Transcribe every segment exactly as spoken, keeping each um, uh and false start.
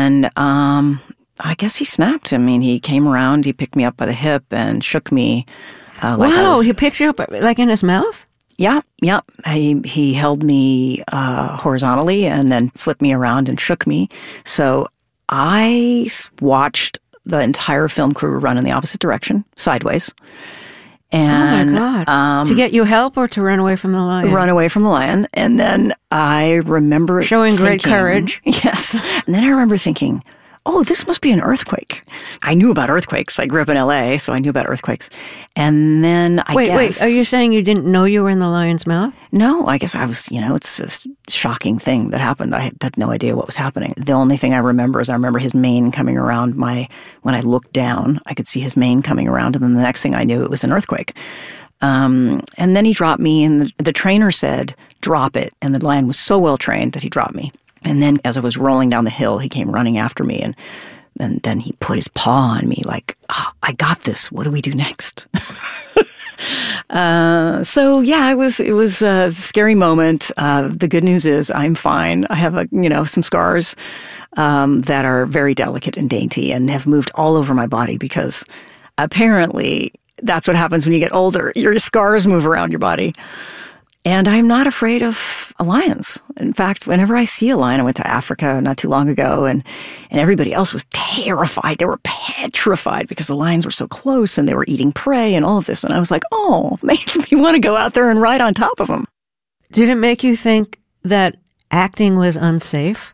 And um, I guess he snapped. I mean, he came around, he picked me up by the hip and shook me. Uh, like wow, was, he picked you up like in his mouth? Yeah, yeah. He, he held me uh, horizontally and then flipped me around and shook me. So I watched the entire film crew run in the opposite direction, sideways. And, oh, my God. Um, to get you help or to run away from the lion? Run away from the lion. And then I remember Showing thinking, great courage. Yes. And then I remember thinking, oh, this must be an earthquake. I knew about earthquakes. I grew up in L A, so I knew about earthquakes. And then I wait, guess... Wait, wait. Are you saying you didn't know you were in the lion's mouth? No, I guess I was, you know, it's just a shocking thing that happened. I had no idea what was happening. The only thing I remember is I remember his mane coming around my... When I looked down, I could see his mane coming around, and then the next thing I knew, it was an earthquake. Um, and then he dropped me, and the, the trainer said, drop it. And the lion was so well trained that he dropped me. And then as I was rolling down the hill, he came running after me, and and then he put his paw on me like, oh, I got this. What do we do next? uh, so yeah, it was it was a scary moment. Uh, the good news is I'm fine. I have a you know some scars um, that are very delicate and dainty and have moved all over my body because apparently that's what happens when you get older. Your scars move around your body. And I'm not afraid of lions. In fact, whenever I see a lion, I went to Africa not too long ago, and, and everybody else was terrified. They were petrified because the lions were so close and they were eating prey and all of this. And I was like, oh, makes me want to go out there and ride on top of them. Did it make you think that acting was unsafe?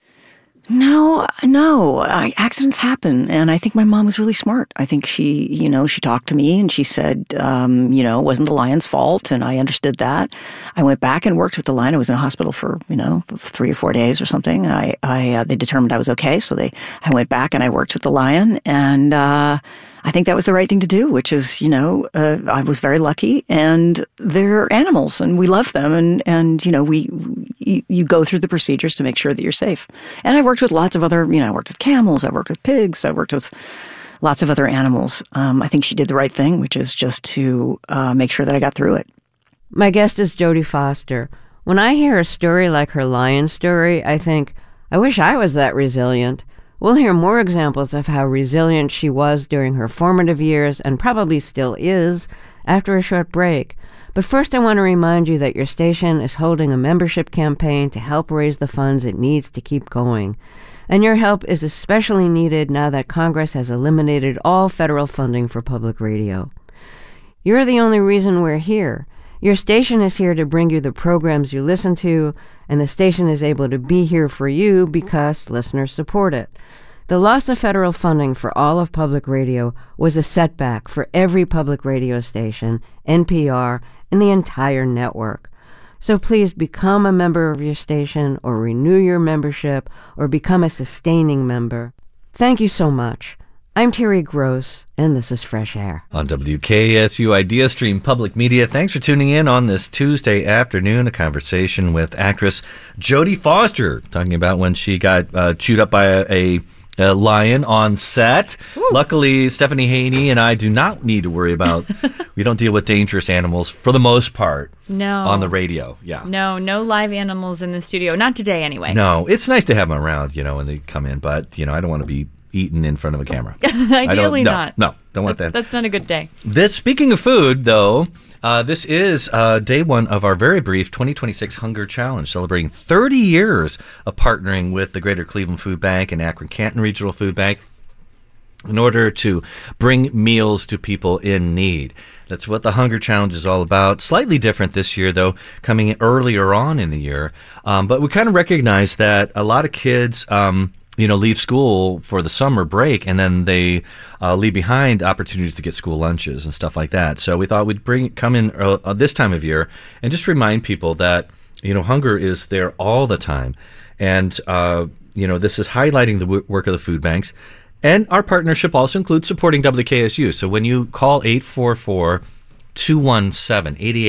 No, no. I, accidents happen, and I think my mom was really smart. I think she, you know, she talked to me and she said, um, you know, it wasn't the lion's fault, and I understood that. I went back and worked with the lion. I was in a hospital for, you know, three or four days or something. I, I, uh, they determined I was okay, so they, I went back and I worked with the lion, and uh, I think that was the right thing to do. Which is, you know, uh, I was very lucky, and they're animals, and we love them, and and you know, we you, you go through the procedures to make sure that you're safe. And I worked with lots of other, you know, I worked with camels, I worked with pigs, I worked with lots of other animals. Um, I think she did the right thing, which is just to uh, make sure that I got through it. My guest is Jodie Foster. When I hear a story like her lion story, I think, I wish I was that resilient. We'll hear more examples of how resilient she was during her formative years, and probably still is, after a short break. But first I want to remind you that your station is holding a membership campaign to help raise the funds it needs to keep going. And your help is especially needed now that Congress has eliminated all federal funding for public radio. You're the only reason we're here. Your station is here to bring you the programs you listen to, and the station is able to be here for you because listeners support it. The loss of federal funding for all of public radio was a setback for every public radio station, N P R, and the entire network. So please become a member of your station, or renew your membership, or become a sustaining member. Thank you so much. I'm Terry Gross, and this is Fresh Air. On W K S U Idea Stream Public Media, thanks for tuning in on this Tuesday afternoon, a conversation with actress Jodie Foster, talking about when she got uh, chewed up by a, a, a lion on set. Ooh. Luckily, Stephanie Haney and I do not need to worry about, we don't deal with dangerous animals for the most part. No. On the radio, yeah. No, no live animals in the studio. Not today, anyway. No, it's nice to have them around, you know, when they come in, but, you know, I don't want to be eaten in front of a camera. Ideally no, not. No, don't want that's, that. That's not a good day. This, speaking of food, though, uh, this is uh, day one of our very brief twenty twenty-six Hunger Challenge, celebrating thirty years of partnering with the Greater Cleveland Food Bank and Akron-Canton Regional Food Bank in order to bring meals to people in need. That's what the Hunger Challenge is all about. Slightly different this year, though, coming in earlier on in the year. Um, but we kind of recognize that a lot of kids... Um, you know, leave school for the summer break, and then they uh, leave behind opportunities to get school lunches and stuff like that. So we thought we'd bring come in uh, this time of year and just remind people that, you know, hunger is there all the time. And, uh, you know, this is highlighting the w- work of the food banks. And our partnership also includes supporting W K S U. So when you call eight four four, two one seven, eight eight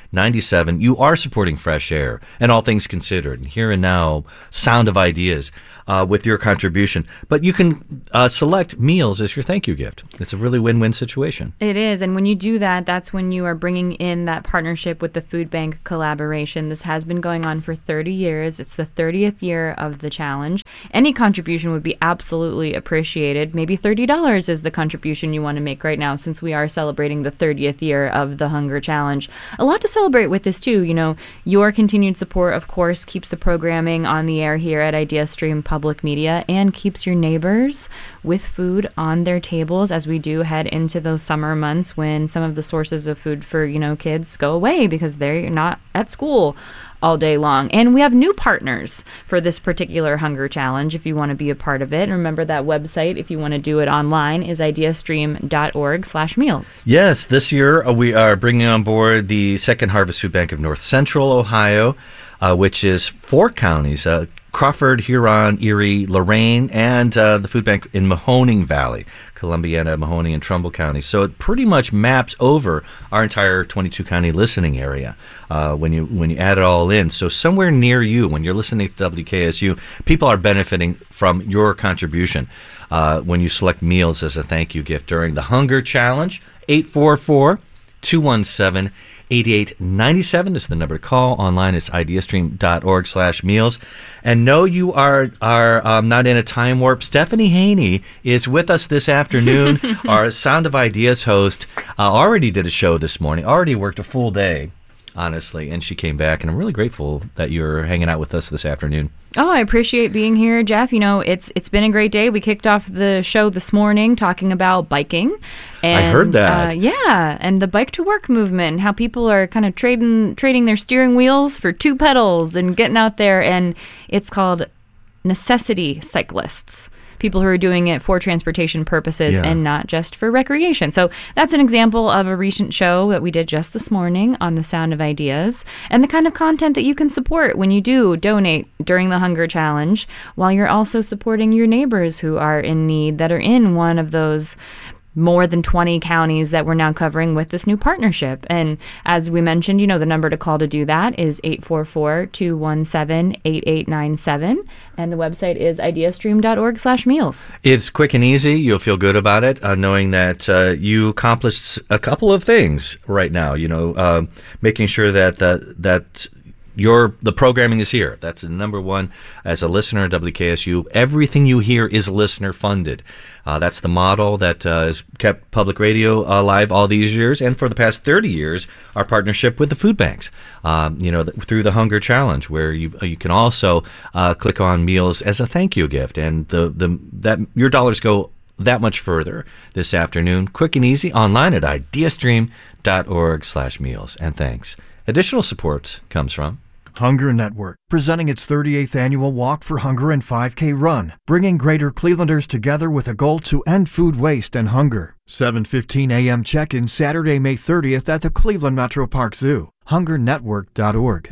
ninety-seven, you are supporting Fresh Air and All Things Considered, and Here and Now, Sound of Ideas, uh, with your contribution. But you can uh, select meals as your thank you gift. It's a really win-win situation. It is. And when you do that, that's when you are bringing in that partnership with the Food Bank collaboration. This has been going on for thirty years. It's the thirtieth year of the challenge. Any contribution would be absolutely appreciated. Maybe thirty dollars is the contribution you want to make right now, since we are celebrating the thirtieth year of the Hunger Challenge. A lot to celebrate with this, too. You know, your continued support, of course, keeps the programming on the air here at IdeaStream Public Media and keeps your neighbors with food on their tables as we do head into those summer months when some of the sources of food for, you know, kids go away because they're not at school all day long. And we have new partners for this particular Hunger Challenge if you want to be a part of it. And remember that website, if you want to do it online, is ideastream.org slash meals. Yes, this year uh, we are bringing on board the Second Harvest Food Bank of North Central Ohio, uh, which is four counties, uh, Crawford, Huron, Erie, Lorain, and uh, the food bank in Mahoning Valley, Columbiana, Mahoning, and Trumbull counties. So it pretty much maps over our entire twenty-two county listening area uh, when you when you add it all in. So somewhere near you, when you're listening to W K S U, people are benefiting from your contribution uh, when you select meals as a thank you gift during the Hunger Challenge. eight four four, two one seven, eight eight nine seven is the number to call. Online it's ideastream.org slash meals. And no, you are are um, not in a time warp. Stephanie Haney is with us this afternoon. Our Sound of Ideas host uh, already did a show this morning, already worked a full day, honestly, and she came back, and I'm really grateful that you're hanging out with us this afternoon. Oh, I appreciate being here, Jeff. You know, it's it's been a great day. We kicked off the show this morning talking about biking. And, I heard that. Uh, yeah, and the bike to work movement, and how people are kind of trading trading their steering wheels for two pedals and getting out there. And it's called necessity cyclists. People who are doing it for transportation purposes Yeah. and not just for recreation. So that's an example of a recent show that we did just this morning on the Sound of Ideas, and the kind of content that you can support when you do donate during the Hunger Challenge, while you're also supporting your neighbors who are in need, that are in one of those more than twenty counties that we're now covering with this new partnership. And as we mentioned, you know, the number to call to do that is eight four four, two one seven, eight eight nine seven. And the website is ideastream.org slash meals. It's quick and easy. You'll feel good about it, uh, knowing that uh, you accomplished a couple of things right now. You know, uh, making sure that that that your the programming is here. That's the number one. As a listener at W K S U, everything you hear is listener funded. Uh, that's the model that uh, has kept public radio alive all these years, and for the past thirty years, our partnership with the food banks. Um, you know, th- through the Hunger Challenge, where you you can also uh, click on meals as a thank you gift, and the the that your dollars go that much further this afternoon. Quick and easy online at ideastream.org slash meals. And thanks. Additional support comes from Hunger Network, presenting its thirty-eighth annual Walk for Hunger and five K Run, bringing Greater Clevelanders together with a goal to end food waste and hunger. seven fifteen a.m. check-in Saturday, May thirtieth at the Cleveland Metro Park Zoo. hunger network dot org.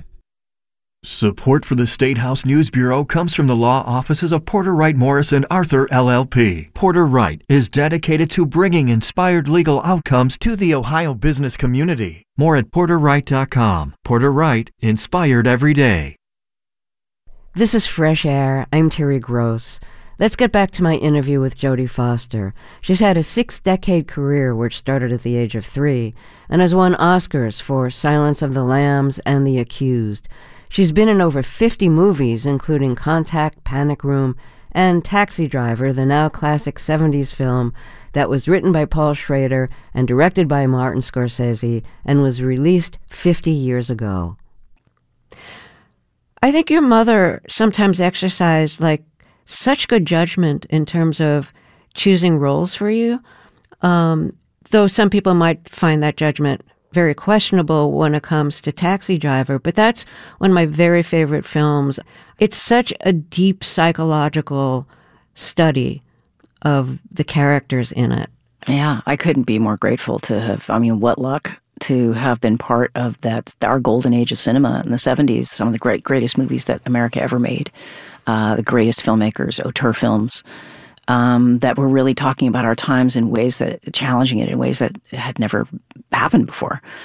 Support for the State House News Bureau comes from the law offices of Porter Wright Morris and Arthur L L P. Porter Wright is dedicated to bringing inspired legal outcomes to the Ohio business community. More at porter wright dot com. Porter Wright, inspired every day. This is Fresh Air. I'm Terry Gross. Let's get back to my interview with Jodie Foster. She's had a six-decade career which started at the age of three and has won Oscars for Silence of the Lambs and The Accused. She's been in over fifty movies, including Contact, Panic Room, and Taxi Driver, the now classic seventies film that was written by Paul Schrader and directed by Martin Scorsese and was released fifty years ago. I think your mother sometimes exercised, like, such good judgment in terms of choosing roles for you, um, though some people might find that judgment very questionable when it comes to Taxi Driver, but that's one of my very favorite films. It's such a deep psychological study of the characters in it. Yeah, I couldn't be more grateful to have, I mean, what luck to have been part of that, our golden age of cinema in the seventies, some of the great, greatest movies that America ever made, uh, the greatest filmmakers, auteur films, um, that were really talking about our times in ways that, challenging it in ways that had never happened before.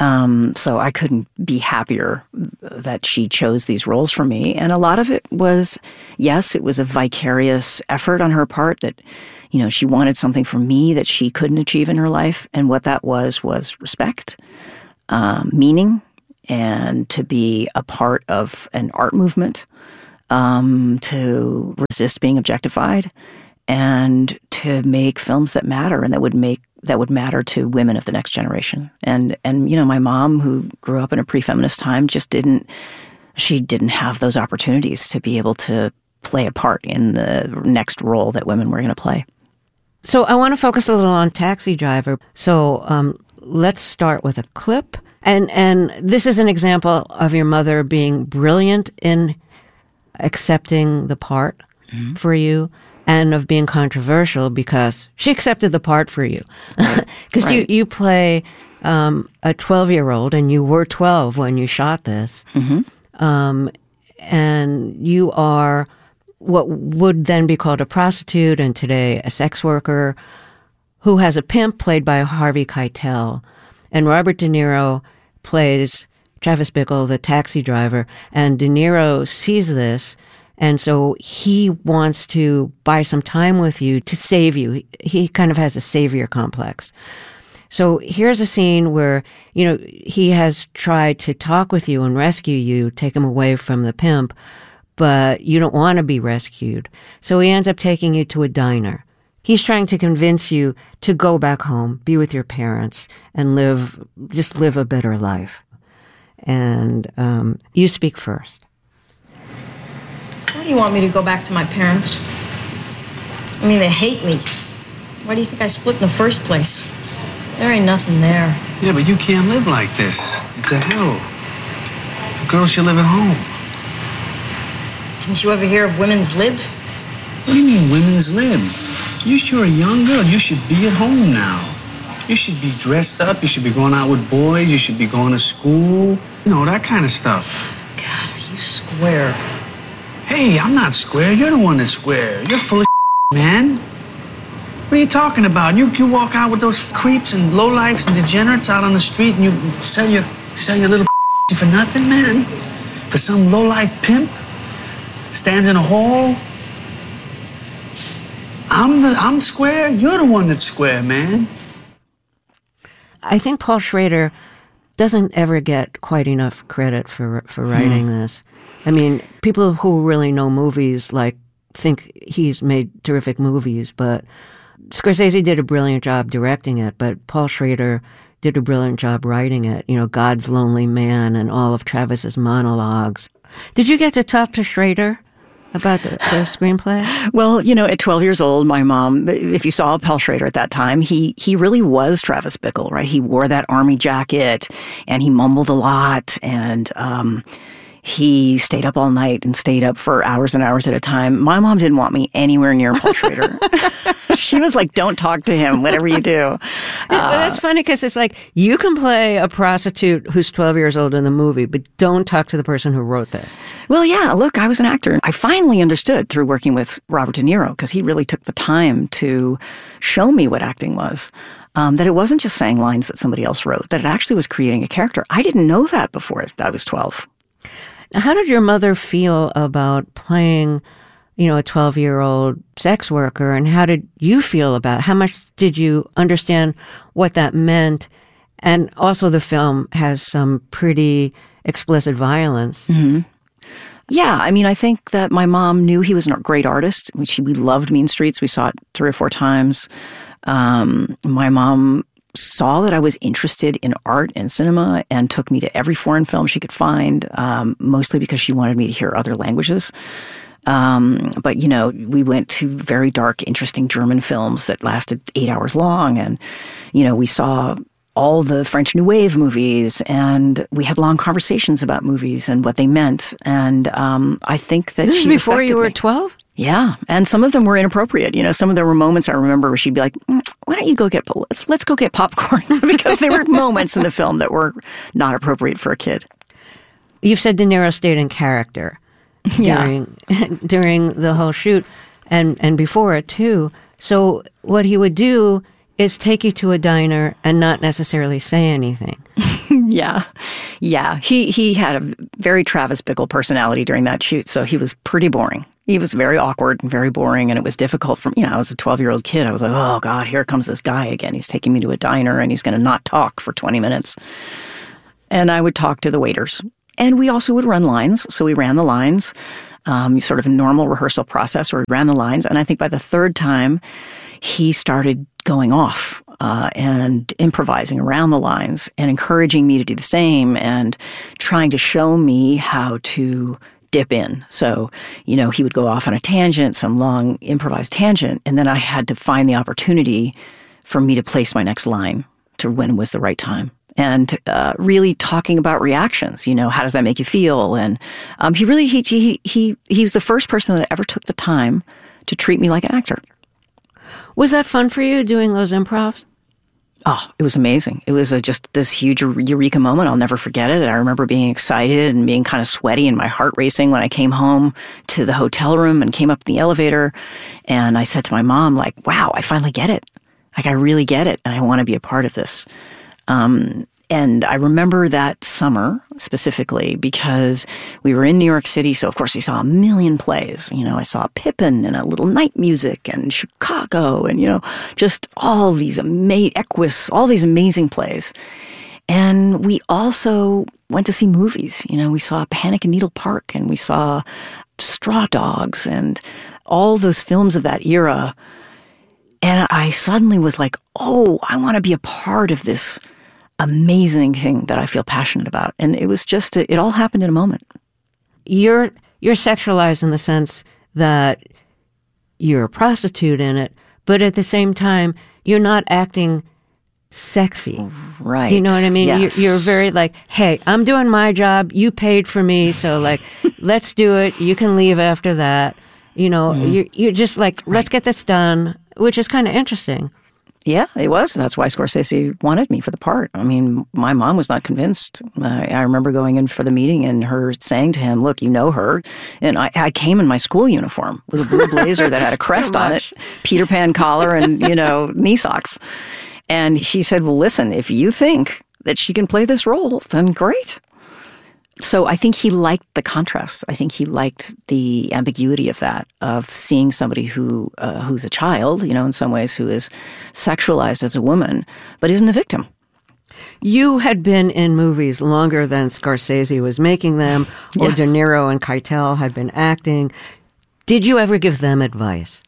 Um, so I couldn't be happier that she chose these roles for me. And a lot of it was, yes, it was a vicarious effort on her part that, you know, she wanted something from me that she couldn't achieve in her life. And what that was, was respect, um, meaning, and to be a part of an art movement, um, to resist being objectified, and to make films that matter and that would make that would matter to women of the next generation. And and you know, my mom, who grew up in a pre-feminist time, just didn't she didn't have those opportunities to be able to play a part in the next role that women were going to play. So I want to focus a little on Taxi Driver. So um, let's start with a clip. And and this is an example of your mother being brilliant in accepting the part mm-hmm. for you, and of being controversial because she accepted the part for you. Because right. you, you play um, a twelve-year-old, and you were twelve when you shot this. Mm-hmm. Um, and you are what would then be called a prostitute, and today a sex worker, who has a pimp played by Harvey Keitel. And Robert De Niro plays Travis Bickle, the taxi driver. And De Niro sees this, and so he wants to buy some time with you to save you. He kind of has a savior complex. So here's a scene where, you know, he has tried to talk with you and rescue you, take him away from the pimp, but you don't want to be rescued. So he ends up taking you to a diner. He's trying to convince you to go back home, be with your parents, and live, just live a better life. And um, you speak first. Why do you want me to go back to my parents? I mean, they hate me. Why do you think I split in the first place? There ain't nothing there. Yeah, but you can't live like this. It's a hell. A girl should live at home. Didn't you ever hear of women's lib? What do you mean, women's lib? You sure a young girl. You should be at home now. You should be dressed up. You should be going out with boys. You should be going to school. You know, that kind of stuff. God, are you square? Hey, I'm not square. You're the one that's square. You're full of man. What are you talking about? You you walk out with those creeps and lowlifes and degenerates out on the street, and you sell your sell your little for nothing, man. For some lowlife pimp stands in a hall. I'm the I'm square. You're the one that's square, man. I think Paul Schrader doesn't ever get quite enough credit for for writing hmm. this. I mean, people who really know movies like think he's made terrific movies, but Scorsese did a brilliant job directing it, but Paul Schrader did a brilliant job writing it. You know, God's Lonely Man and all of Travis's monologues. Did you get to talk to Schrader about the, the screenplay? Well, you know, at twelve years old, my mom, if you saw Paul Schrader at that time, he he really was Travis Bickle, right? He wore that army jacket, and he mumbled a lot, and um, he stayed up all night and stayed up for hours and hours at a time. My mom didn't want me anywhere near Paul Schrader. She was like, don't talk to him, whatever you do. Uh, well, that's funny because it's like, you can play a prostitute who's twelve years old in the movie, but don't talk to the person who wrote this. Well, yeah, look, I was an actor. I finally understood through working with Robert De Niro, because he really took the time to show me what acting was. Um, that it wasn't just saying lines that somebody else wrote, that it actually was creating a character. I didn't know that before I was twelve. How did your mother feel about playing, you know, a twelve-year-old sex worker, and how did you feel about it? How much did you understand what that meant? And also the film has some pretty explicit violence. Mm-hmm. Yeah, I mean, I think that my mom knew he was a great artist. We, she, we loved Mean Streets. We saw it three or four times. Um, my mom saw that I was interested in art and cinema and took me to every foreign film she could find, um, mostly because she wanted me to hear other languages. Um, but, you know, we went to very dark, interesting German films that lasted eight hours long. And, you know, we saw all the French New Wave movies, and we had long conversations about movies and what they meant. And um, I think that this she is before you were me. twelve? Yeah, and some of them were inappropriate. You know, some of there were moments I remember where she'd be like, mm, "Why don't you go get let's let's go get popcorn?" Because there were moments in the film that were not appropriate for a kid. You've said De Niro stayed in character during yeah. during the whole shoot, and and before it too. So what he would do is take you to a diner and not necessarily say anything. Yeah. Yeah. He he had a very Travis Bickle personality during that shoot, so he was pretty boring. He was very awkward and very boring, and it was difficult for, you know, I was a twelve-year-old kid. I was like, oh, God, here comes this guy again. He's taking me to a diner, and he's going to not talk for twenty minutes. And I would talk to the waiters. And we also would run lines, so we ran the lines, um, sort of a normal rehearsal process where we ran the lines. And I think by the third time, he started going off uh, and improvising around the lines and encouraging me to do the same and trying to show me how to dip in. So, you know, he would go off on a tangent, some long improvised tangent, and then I had to find the opportunity for me to place my next line to when was the right time. And uh, really talking about reactions, you know, how does that make you feel? And um, he really, he, he, he, he was the first person that ever took the time to treat me like an actor. Was that fun for you, doing those improvs? Oh, it was amazing. It was a, just this huge eureka moment. I'll never forget it. I remember being excited and being kind of sweaty and my heart racing when I came home to the hotel room and came up in the elevator. And I said to my mom, like, wow, I finally get it. Like, I really get it. And I want to be a part of this. Um, and I remember that summer specifically because we were in New York City. So, of course, we saw a million plays. You know, I saw Pippin and a Little Night Music and Chicago and, you know, just all these amazing, Equus, all these amazing plays. And we also went to see movies. You know, we saw Panic in Needle Park and we saw Straw Dogs and all those films of that era. And I suddenly was like, oh, I want to be a part of this amazing thing that I feel passionate about. And it was just, it all happened in a moment. You're you're sexualized in the sense that you're a prostitute in it, but at the same time, you're not acting sexy. Right. Do you know what I mean? Yes. You're, you're very like, hey, I'm doing my job. You paid for me. So like, let's do it. You can leave after that. You know, mm-hmm. you're, you're just like, let's get this done, which is kind of interesting. Yeah, it was. That's why Scorsese wanted me for the part. I mean, my mom was not convinced. Uh, I remember going in for the meeting and her saying to him, look, you know her. And I, I came in my school uniform with a blue blazer that had a crest on it, Peter Pan collar and, you know, knee socks. And she said, well, listen, if you think that she can play this role, then great. So I think he liked the contrast. I think he liked the ambiguity of that, of seeing somebody who uh, who's a child, you know, in some ways, who is sexualized as a woman, but isn't a victim. You had been in movies longer than Scorsese was making them, or yes. De Niro and Keitel had been acting. Did you ever give them advice?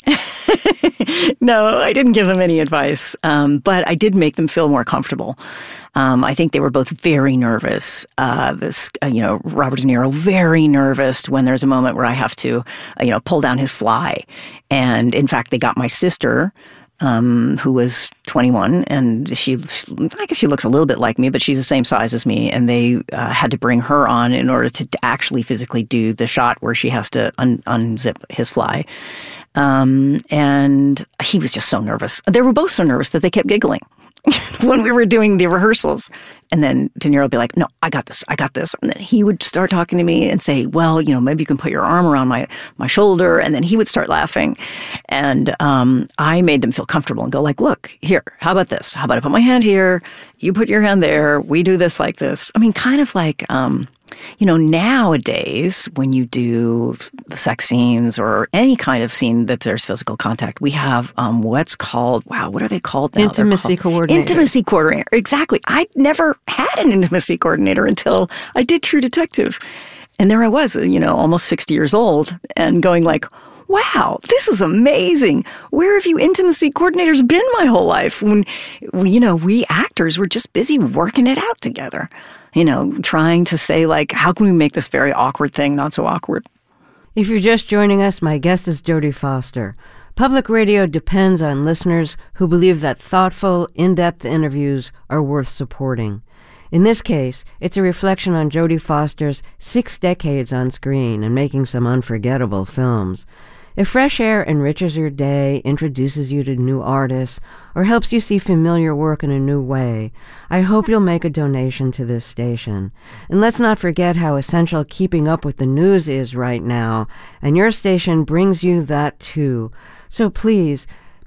No, I didn't give them any advice, um, but I did make them feel more comfortable. Um, I think they were both very nervous. Uh, this, uh, you know, Robert De Niro, very nervous when there's a moment where I have to, uh, you know, pull down his fly. And in fact, they got my sister, um, who was twenty-one, and she, I guess she looks a little bit like me, but she's the same size as me. And they uh, had to bring her on in order to actually physically do the shot where she has to un- unzip his fly. Um, and he was just so nervous. They were both so nervous that they kept giggling when we were doing the rehearsals. And then De Niro would be like, no, I got this, I got this. And then he would start talking to me and say, well, you know, maybe you can put your arm around my, my shoulder. And then he would start laughing. And um, I made them feel comfortable and go like, look, here, how about this? How about I put my hand here? You put your hand there. We do this like this. I mean, kind of like... Um, You know, nowadays, when you do sex scenes or any kind of scene that there's physical contact, we have um, what's called, wow, what are they called now? Intimacy called, coordinator. Intimacy coordinator. Exactly. I never had an intimacy coordinator until I did True Detective. And there I was, you know, almost sixty years old and going like, wow, this is amazing. Where have you intimacy coordinators been my whole life? When, we, you know, we actors were just busy working it out together. You know, trying to say, like, how can we make this very awkward thing not so awkward? If you're just joining us, my guest is Jodie Foster. Public radio depends on listeners who believe that thoughtful, in-depth interviews are worth supporting. In this case, it's a reflection on Jodie Foster's six decades on screen and making some unforgettable films. If fresh air enriches your day, introduces you to new artists, or helps you see familiar work in a new way, I hope you'll make a donation to this station. And let's not forget how essential keeping up with the news is right now, and your station brings you that too. So please,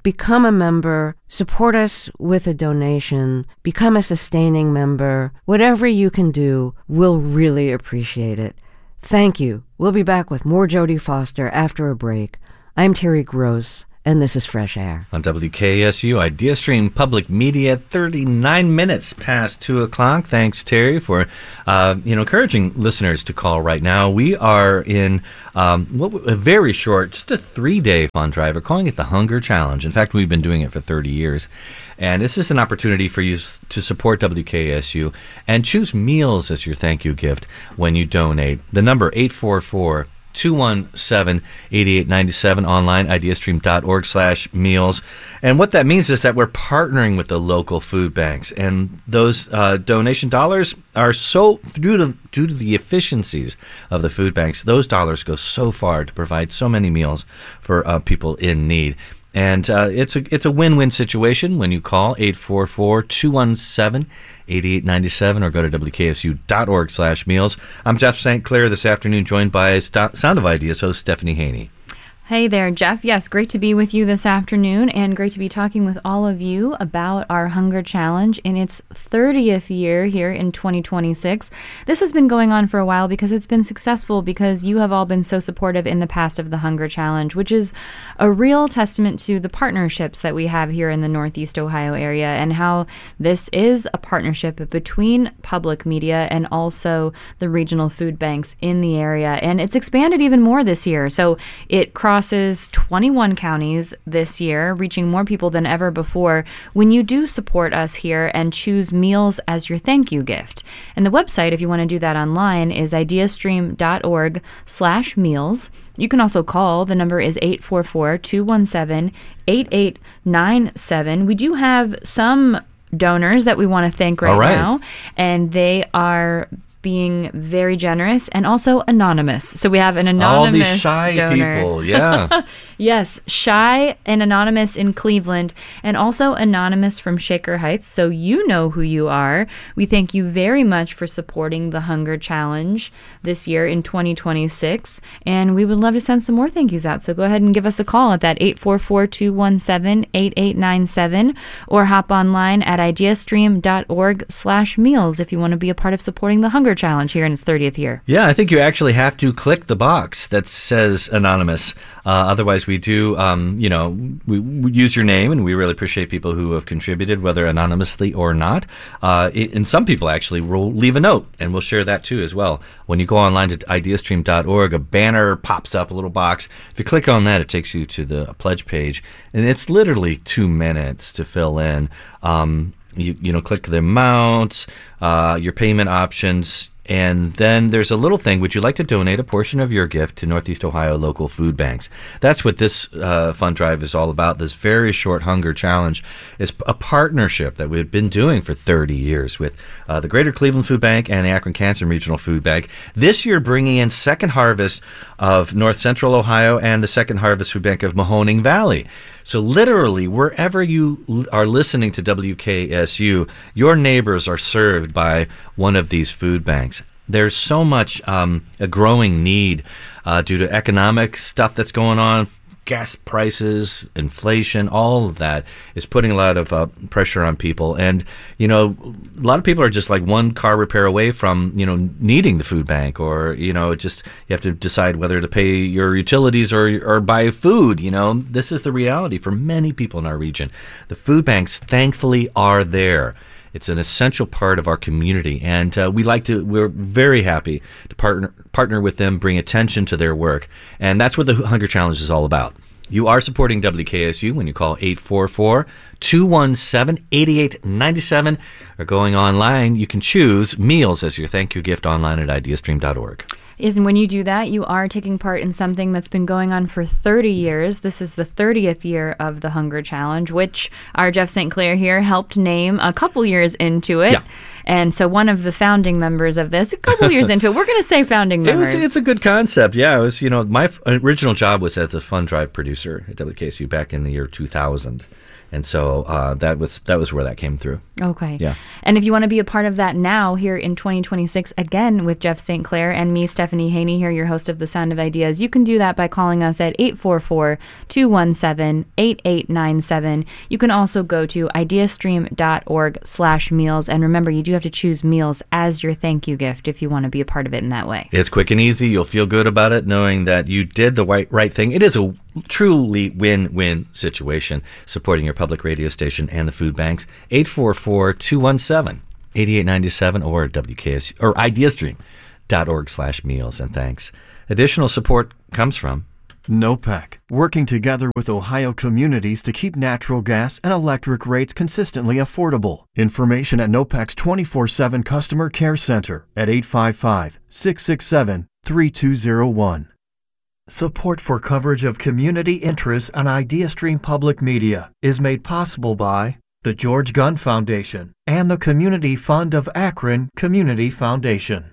become a member, support us with a donation, become a sustaining member. Whatever you can do, we'll really appreciate it. Thank you. We'll be back with more Jodie Foster after a break. I'm Terry Gross, and this is Fresh Air. On W K S U, Idea Stream Public Media, thirty-nine minutes past two o'clock. Thanks, Terry, for uh, you know encouraging listeners to call right now. We are in um, what, a very short, just a three-day fund drive. We're calling it the Hunger Challenge. In fact, we've been doing it for thirty years. And this is an opportunity for you to support W K S U and choose meals as your thank you gift when you donate. The number eight four four, two one seven, eight eight nine seven, online, ideastream.org slash meals. And what that means is that we're partnering with the local food banks. And those uh, donation dollars are so, due to, due to the efficiencies of the food banks, those dollars go so far to provide so many meals for uh, people in need. And uh, it's a it's a win-win situation when you call eight four four, two one seven, eight eight nine seven or go to W K S U dot org slash meals. I'm Jeff Saint Clair this afternoon, joined by St- Sound of Ideas host Stephanie Haney. Hey there, Jeff. Yes, great to be with you this afternoon and great to be talking with all of you about our Hunger Challenge in its thirtieth year here in twenty twenty-six. This has been going on for a while because it's been successful because you have all been so supportive in the past of the Hunger Challenge, which is a real testament to the partnerships that we have here in the Northeast Ohio area and how this is a partnership between public media and also the regional food banks in the area. And it's expanded even more this year. So it crosses twenty-one counties this year, reaching more people than ever before when you do support us here and choose meals as your thank you gift. And the website, if you want to do that online, is ideastream.org slash meals. You can also call. The number is eight four four, two one seven, eight eight nine seven. We do have some donors that we want to thank right, right. now, and they are being very generous and also anonymous. So we have an anonymous All these shy donor. people, yeah. Yes, shy and anonymous in Cleveland, and also anonymous from Shaker Heights. So you know who you are. We thank you very much for supporting the Hunger Challenge this year in twenty twenty-six, and we would love to send some more thank yous out. So go ahead and give us a call at that eight four four, two one seven, eight eight nine seven or hop online at ideastream.org slash meals if you want to be a part of supporting the Hunger Challenge here in its thirtieth year. Yeah, I think you actually have to click the box that says anonymous. Uh, otherwise, we do, um, you know, we, we use your name, and we really appreciate people who have contributed, whether anonymously or not. Uh, it, and some people actually will leave a note, and we'll share that too as well. When you go online to ideastream dot org, a banner pops up, a little box. If you click on that, it takes you to the pledge page, and it's literally two minutes to fill in. Um, You, you know, click the amount, uh, your payment options, and then there's a little thing. Would you like to donate a portion of your gift to Northeast Ohio local food banks? That's what this uh, fund drive is all about. This very short Hunger Challenge is a partnership that we've been doing for thirty years with uh, the Greater Cleveland Food Bank and the Akron-Canton Regional Food Bank. This year bringing in Second Harvest of North Central Ohio and the Second Harvest Food Bank of Mahoning Valley. So literally, wherever you l- are listening to W K S U, your neighbors are served by one of these food banks. There's so much um, a growing need uh, due to economic stuff that's going on, gas prices, inflation, all of that is putting a lot of uh, pressure on people. And, you know, a lot of people are just like one car repair away from, you know, needing the food bank, or, you know, just you have to decide whether to pay your utilities or, or buy food. You know, this is the reality for many people in our region. The food banks, thankfully, are there. It's an essential part of our community, and uh, we like to. We're very happy to partner partner with them, bring attention to their work, and that's what the Hunger Challenge is all about. You are supporting W K S U when you call eight four four, two one seven, eight eight nine seven, or going online, you can choose meals as your thank you gift online at ideastream dot org. Is and when you do that, you are taking part in something that's been going on for thirty years. This is the thirtieth year of the Hunger Challenge, which our Jeff Saint Clair here helped name a couple years into it. Yeah. And so one of the founding members of this, a couple years into it, we're going to say founding members. It was, it's a good concept. Yeah, it was, you know, my f- original job was as a fund drive producer at W K S U back in the year two thousand. And so uh, that was that was where that came through. Okay. Yeah. And if you want to be a part of that now here in twenty twenty-six, again with Jeff Saint Clair and me, Stephanie Haney here, your host of The Sound of Ideas, you can do that by calling us at eight four four, two one seven, eight eight nine seven. You can also go to ideastream.org slash meals. And remember, you do have to choose meals as your thank you gift if you want to be a part of it in that way. It's quick and easy. You'll feel good about it knowing that you did the right, right thing. It is a truly win-win situation supporting your public radio station and the food banks. eight four four, two one seven, eight eight nine seven or W K S or ideastream.org slash meals and thanks. Additional support comes from NOPEC, working together with Ohio communities to keep natural gas and electric rates consistently affordable. Information at NOPEC's twenty-four seven Customer Care Center at eight five five, six six seven, three two zero one. Support for coverage of community interests on IdeaStream Public Media is made possible by the George Gunn Foundation and the Community Fund of Akron Community Foundation.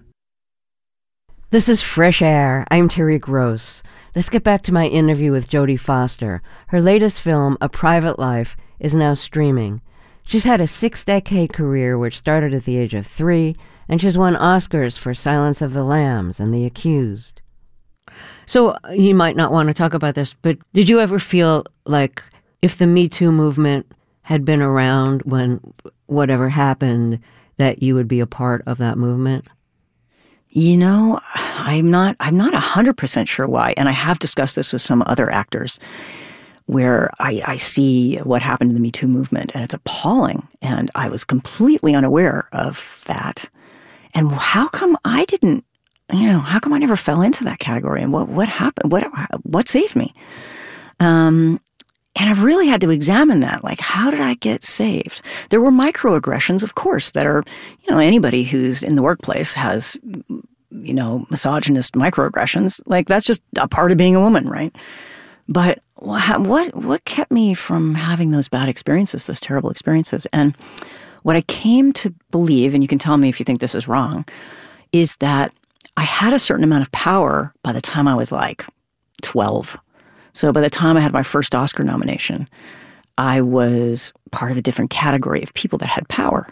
This is Fresh Air. I'm Terry Gross. Let's get back to my interview with Jodie Foster. Her latest film, A Private Life, is now streaming. She's had a six-decade career which started at the age of three, and she's won Oscars for Silence of the Lambs and The Accused. So you might not want to talk about this, but did you ever feel like if the Me Too movement had been around when whatever happened, that you would be a part of that movement? You know, I'm not I'm not one hundred percent sure why. And I have discussed this with some other actors where I, I see what happened in the Me Too movement, and it's appalling. And I was completely unaware of that. And how come I didn't, you know, how come I never fell into that category? And what, what happened? What what saved me? Um, and I've really had to examine that. Like, how did I get saved? There were microaggressions, of course, that are, you know, anybody who's in the workplace has, you know, misogynist microaggressions. Like, that's just a part of being a woman, right? But what what kept me from having those bad experiences, those terrible experiences? And what I came to believe, and you can tell me if you think this is wrong, is that I had a certain amount of power by the time I was like twelve. So by the time I had my first Oscar nomination, I was part of a different category of people that had power.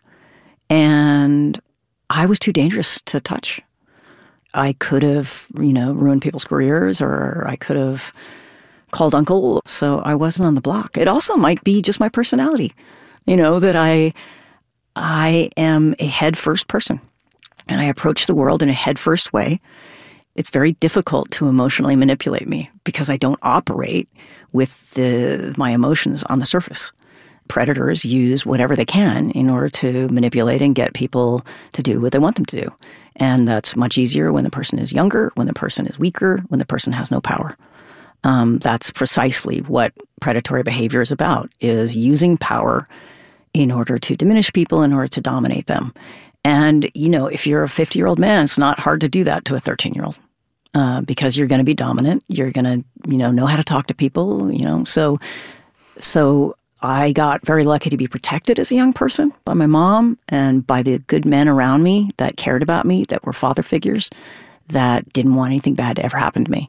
And I was too dangerous to touch. I could have, you know, ruined people's careers, or I could have called uncle. So I wasn't on the block. It also might be just my personality, you know, that I, I am a head-first person. And I approach the world in a head-first way. It's very difficult to emotionally manipulate me because I don't operate with the my emotions on the surface. Predators use whatever they can in order to manipulate and get people to do what they want them to do. And that's much easier when the person is younger, when the person is weaker, when the person has no power. Um, that's precisely what predatory behavior is about, is using power in order to diminish people, in order to dominate them. And, you know, if you're a fifty-year-old man, it's not hard to do that to a thirteen-year-old uh, because you're going to be dominant. You're going to, you know, know how to talk to people, you know. So, so I got very lucky to be protected as a young person by my mom and by the good men around me that cared about me, that were father figures, that didn't want anything bad to ever happen to me.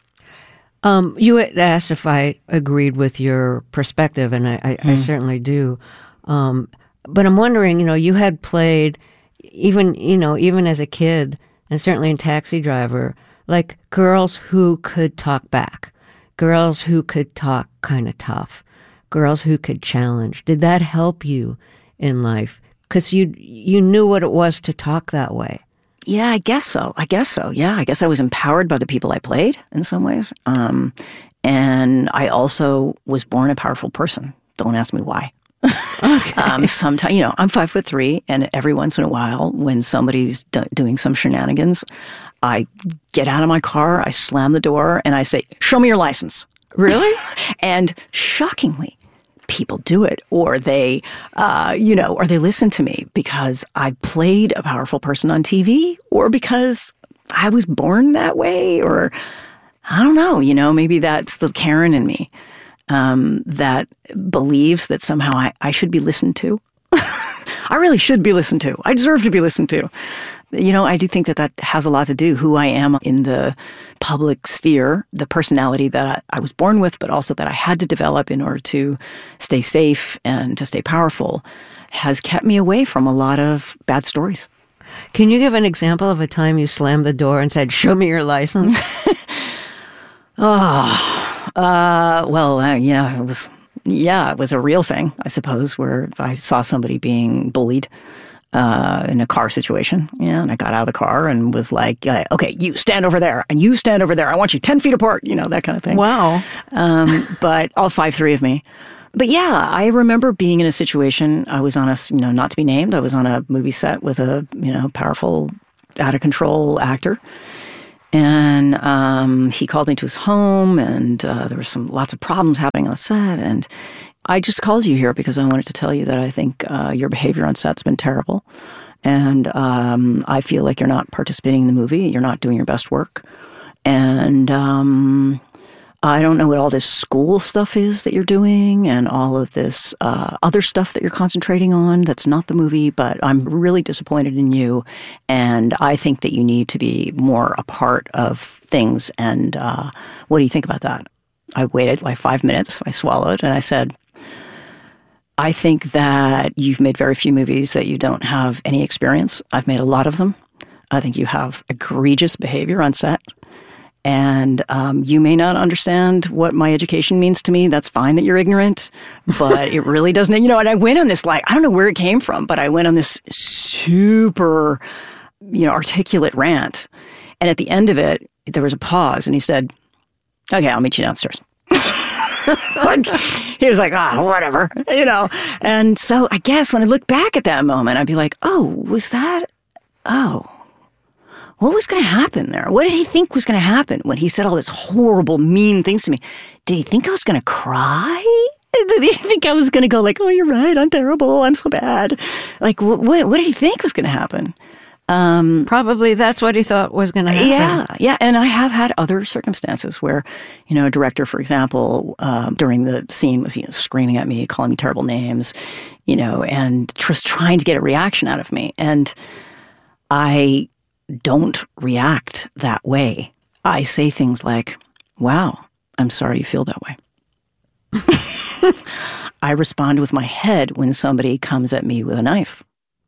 Um, you had asked if I agreed with your perspective, and I, I, mm. I certainly do. Um, but I'm wondering, you know, you had played, even, you know, even as a kid, and certainly in Taxi Driver, like girls who could talk back, girls who could talk kind of tough, girls who could challenge. Did that help you in life? Because you you knew what it was to talk that way. Yeah, I guess so. I guess so. Yeah, I guess I was empowered by the people I played in some ways. Um, and I also was born a powerful person. Don't ask me why. Okay. um, sometimes, you know, I'm five foot three, and every once in a while, when somebody's do- doing some shenanigans, I get out of my car, I slam the door, and I say, "Show me your license." Really? And shockingly, people do it, or they, uh, you know, or they listen to me because I played a powerful person on T V, or because I was born that way, or I don't know, you know, maybe that's the Karen in me um, that believes that somehow I, I should be listened to. I really should be listened to. I deserve to be listened to. You know, I do think that that has a lot to do who I am in the public sphere, the personality that I, I was born with, but also that I had to develop in order to stay safe and to stay powerful, has kept me away from a lot of bad stories. Can you give an example of a time you slammed the door and said, show me your license? oh, uh, well, uh, yeah, it was, yeah, it was a real thing, I suppose, where I saw somebody being bullied uh, in a car situation. Yeah, and I got out of the car and was like, uh, okay, you stand over there and you stand over there. I want you ten feet apart, you know, that kind of thing. Wow. Um, but all five, three of me. But yeah, I remember being in a situation, I was on a, you know, not to be named, I was on a movie set with a, you know, powerful, out of control actor. And um, he called me to his home, and uh, there were some lots of problems happening on the set. And I just called you here because I wanted to tell you that I think uh, your behavior on set's been terrible. And um, I feel like you're not participating in the movie. You're not doing your best work. And um, I don't know what all this school stuff is that you're doing and all of this uh, other stuff that you're concentrating on that's not the movie, but I'm really disappointed in you, and I think that you need to be more a part of things, and uh, what do you think about that? I waited like five minutes, I swallowed, and I said, I think that you've made very few movies that you don't have any experience. I've made a lot of them. I think you have egregious behavior on set. And um, you may not understand what my education means to me. That's fine that you're ignorant, but it really doesn't. You know, and I went on this, like, I don't know where it came from, but I went on this super, you know, articulate rant. And at the end of it, there was a pause, and he said, okay, I'll meet you downstairs. He was like, ah, oh, whatever, you know. And so I guess when I look back at that moment, I'd be like, oh, was that, oh. What was going to happen there? What did he think was going to happen when he said all this horrible, mean things to me? Did he think I was going to cry? Did he think I was going to go like, oh, you're right, I'm terrible, I'm so bad? Like, what, what, what did he think was going to happen? Um, Probably that's what he thought was going to happen. Yeah, yeah. And I have had other circumstances where, you know, a director, for example, um, during the scene was, you know, screaming at me, calling me terrible names, you know, and just trying to get a reaction out of me. And I don't react that way. I say things like, wow, I'm sorry you feel that way. I respond with my head when somebody comes at me with a knife.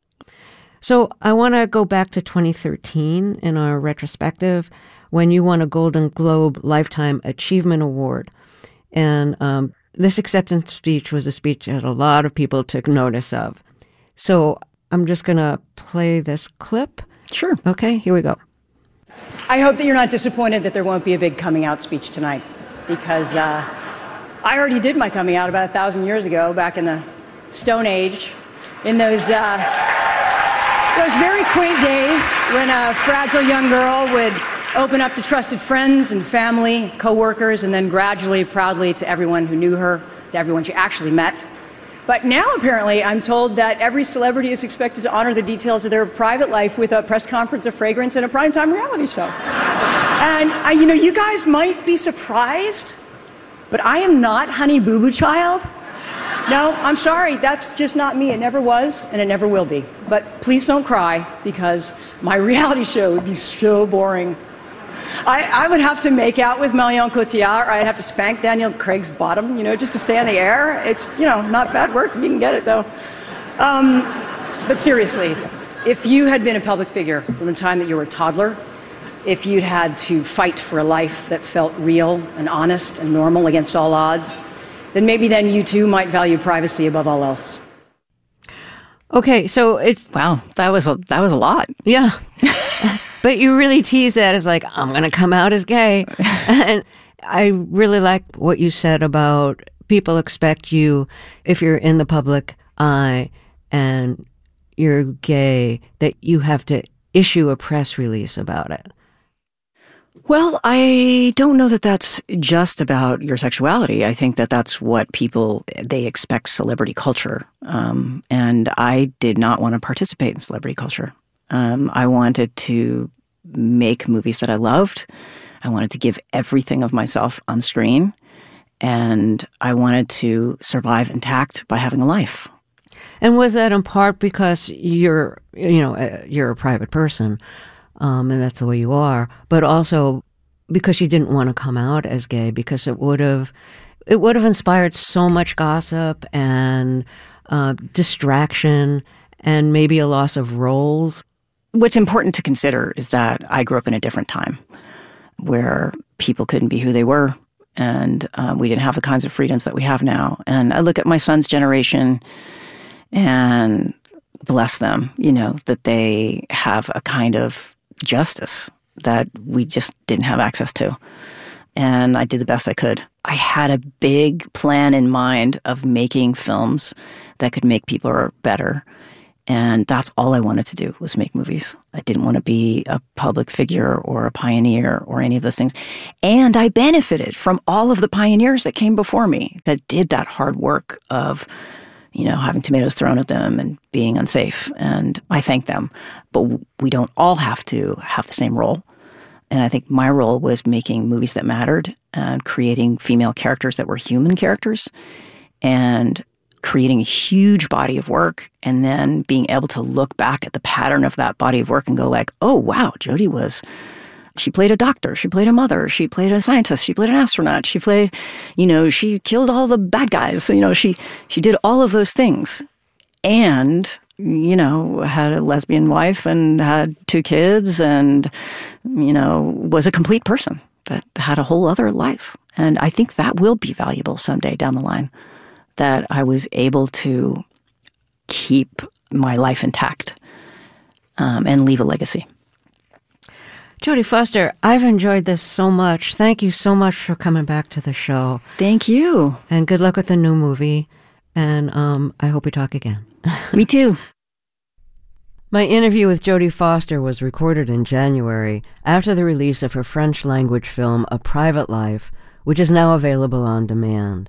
So I want to go back to twenty thirteen in our retrospective when you won a Golden Globe Lifetime Achievement Award. And um, this acceptance speech was a speech that a lot of people took notice of. So I'm just going to play this clip. Sure. Okay, here we go. I hope that you're not disappointed that there won't be a big coming out speech tonight, because uh, I already did my coming out about a thousand years ago, back in the Stone Age, in those uh, those very quaint days when a fragile young girl would open up to trusted friends and family, co-workers, and then gradually, proudly to everyone who knew her, to everyone she actually met. But now, apparently, I'm told that every celebrity is expected to honor the details of their private life with a press conference, a fragrance, and a primetime reality show. And, I, you know, you guys might be surprised, but I am not Honey Boo Boo Child. No, I'm sorry, that's just not me. It never was, and it never will be. But please don't cry, because my reality show would be so boring. I, I would have to make out with Marion Cotillard, or I'd have to spank Daniel Craig's bottom, you know, just to stay on the air. It's, you know, not bad work. You can get it, though. Um, but seriously, if you had been a public figure from the time that you were a toddler, if you'd had to fight for a life that felt real and honest and normal against all odds, then maybe then you too might value privacy above all else. Okay, so it's... Wow, that was a, that was a lot. Yeah. But you really tease that as like, I'm going to come out as gay. And I really like what you said about people expect you, if you're in the public eye and you're gay, that you have to issue a press release about it. Well, I don't know that that's just about your sexuality. I think that that's what people, they expect celebrity culture. Um, and I did not want to participate in celebrity culture. Um, I wanted to make movies that I loved. I wanted to give everything of myself on screen. And I wanted to survive intact by having a life. And was that in part because you're, you know, uh, you're a private person, um, and that's the way you are, but also because you didn't want to come out as gay, because it would have, it would have inspired so much gossip and uh, distraction and maybe a loss of roles? What's important to consider is that I grew up in a different time where people couldn't be who they were, and uh, we didn't have the kinds of freedoms that we have now. And I look at my son's generation and bless them, you know, that they have a kind of justice that we just didn't have access to. And I did the best I could. I had a big plan in mind of making films that could make people better. And that's all I wanted to do, was make movies. I didn't want to be a public figure or a pioneer or any of those things. And I benefited from all of the pioneers that came before me that did that hard work of, you know, having tomatoes thrown at them and being unsafe. And I thank them. But we don't all have to have the same role. And I think my role was making movies that mattered and creating female characters that were human characters and creating a huge body of work, and then being able to look back at the pattern of that body of work and go like, oh, wow, Jodie was, she played a doctor, she played a mother, she played a scientist, she played an astronaut, she played, you know, she killed all the bad guys. So, you know, she, she did all of those things and, you know, had a lesbian wife and had two kids and, you know, was a complete person that had a whole other life. And I think that will be valuable someday down the line, that I was able to keep my life intact um, and leave a legacy. Jodie Foster, I've enjoyed this so much. Thank you so much for coming back to the show. Thank you. And good luck with the new movie. And um, I hope we talk again. Me too. My interview with Jodie Foster was recorded in January after the release of her French-language film, A Private Life, which is now available on demand.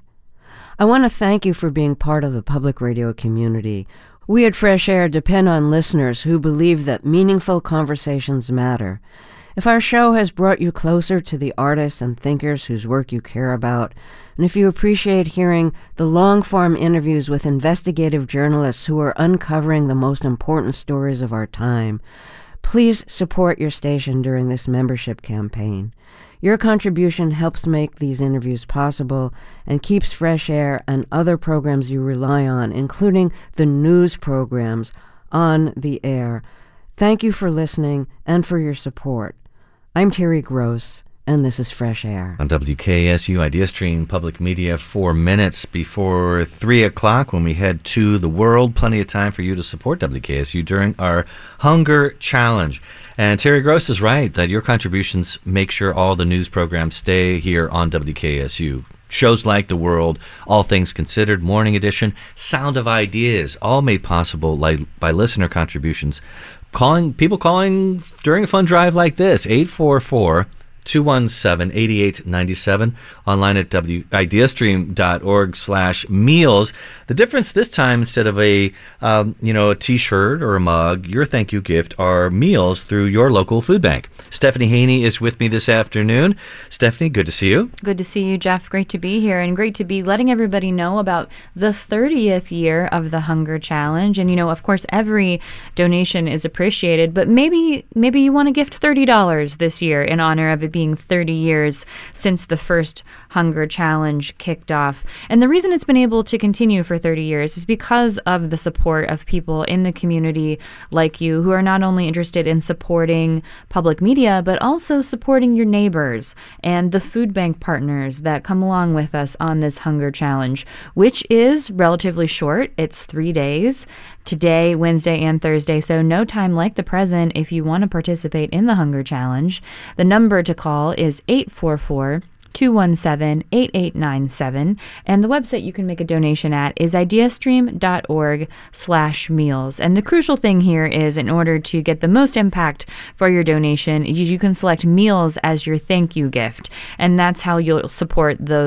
I want to thank you for being part of the public radio community. We at Fresh Air depend on listeners who believe that meaningful conversations matter. If our show has brought you closer to the artists and thinkers whose work you care about, and if you appreciate hearing the long-form interviews with investigative journalists who are uncovering the most important stories of our time, please support your station during this membership campaign. Your contribution helps make these interviews possible and keeps Fresh Air and other programs you rely on, including the news programs, on the air. Thank you for listening and for your support. I'm Terry Gross, and this is Fresh Air. On W K S U Idea Stream Public Media, four minutes before three o'clock when we head to the world. Plenty of time for you to support W K S U during our Hunger Challenge. And Terry Gross is right that your contributions make sure all the news programs stay here on W K S U. Shows like The World, All Things Considered, Morning Edition, Sound of Ideas, all made possible like, by listener contributions. Calling people calling during a fun drive like this, eight four four, two one seven, eight eight nine seven, online at ideastream dot org slash meals. The difference this time, instead of a um, you know a T-shirt or a mug, your thank you gift are meals through your local food bank. Stephanie Haney is with me this afternoon. Stephanie, good to see you. Good to see you, Jeff. Great to be here, and great to be letting everybody know about the thirtieth year of the Hunger Challenge. And, you know, of course, every donation is appreciated, but maybe maybe you want to gift thirty dollars this year in honor of it being thirty years since the first Hunger Challenge kicked off. And the reason it's been able to continue for thirty years is because of the support of people in the community like you, who are not only interested in supporting public media, but also supporting your neighbors and the food bank partners that come along with us on this Hunger Challenge, which is relatively short. It's three days, today, Wednesday, and Thursday, so no time like the present if you want to participate in the Hunger Challenge. The number to call is eight four four, two one seven, eight eight nine seven, and the website you can make a donation at is ideastream dot org slash meals. And the crucial thing here is, in order to get the most impact for your donation, you, you can select meals as your thank you gift, and that's how you'll support those